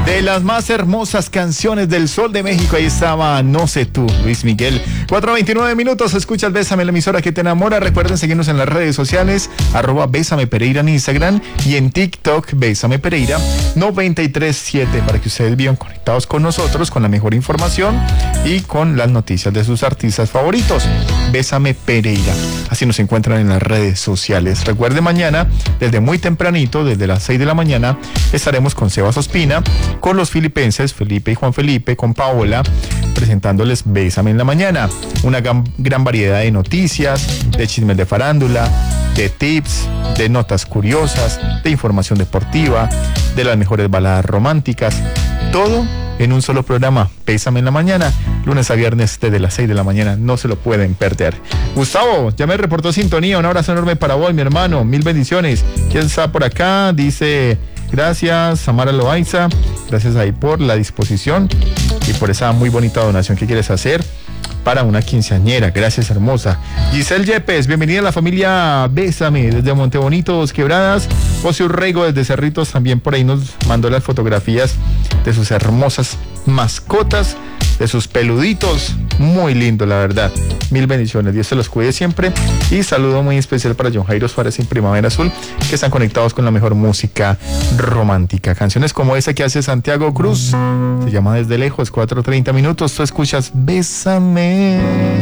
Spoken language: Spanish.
De las más hermosas canciones del Sol de México, ahí estaba No sé tú, Luis Miguel. 4:29 minutos, escuchas Bésame, la emisora que te enamora. Recuerden seguirnos en las redes sociales, @Bésame Pereira en Instagram y en TikTok, Bésame Pereira 937, para que ustedes vivan conectados con nosotros, con la mejor información y con las noticias de sus artistas favoritos. Bésame Pereira, así nos encuentran en las redes sociales. Recuerden, mañana, desde muy tempranito, desde las 6 de la mañana, estaremos con Sebas Ospina, con los filipenses, Felipe y Juan Felipe, con Paola, presentándoles Bésame en la mañana. Una gran variedad de noticias, de chismes de farándula, de tips, de notas curiosas, de información deportiva, de las mejores baladas románticas, todo en un solo programa, Bésame en la mañana, lunes a viernes desde las 6 de la mañana, no se lo pueden perder. Gustavo, ya me reportó sintonía, un abrazo enorme para vos, mi hermano, mil bendiciones. ¿Quién está por acá? Dice, gracias, Samara Loaiza, gracias ahí por la disposición y por esa muy bonita donación que quieres hacer para una quinceañera. Gracias, hermosa. Giselle Yepes, bienvenida a la familia Bésame desde Montebonito, Dos Quebradas. José Urrego desde Cerritos también por ahí nos mandó las fotografías de sus hermosas mascotas, de sus peluditos. Muy lindo, la verdad. Mil bendiciones, Dios se los cuide siempre. Y saludo muy especial para John Jairo Suárez en Primavera Azul, que están conectados con la mejor música romántica. Canciones como esa que hace Santiago Cruz, se llama Desde Lejos, 4:30 minutos. Tú escuchas Bésame.